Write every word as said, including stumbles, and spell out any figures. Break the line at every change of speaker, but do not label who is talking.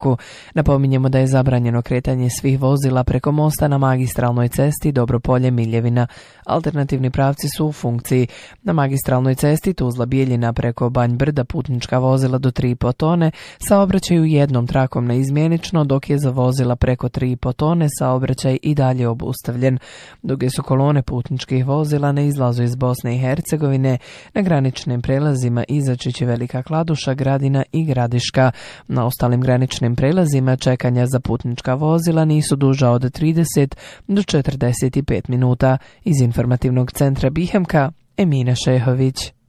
Napominjemo da je zabranjeno kretanje svih vozila preko mosta na magistralnoj cesti Dobropolje-Miljevina. Alternativni pravci su u funkciji. Na magistralnoj cesti Tuzla-Bijeljina preko Banj Brda putnička vozila do tri i po tone saobraćaju jednom trakom neizmjenično, dok je za vozila preko tri i po tone saobraćaj i dalje obustavljen. Duge su kolone putničkih vozila na izlazu iz Bosne i Hercegovine na graničnim prelazima Izačić, Velika Kladuša, Gradina i Gradiška. Na ostalim graničnim prelazima čekanja za putnička vozila nisu duža od trideset do četrdeset pet minuta. Iz informativnog centra Bihemka, Emina Šehović.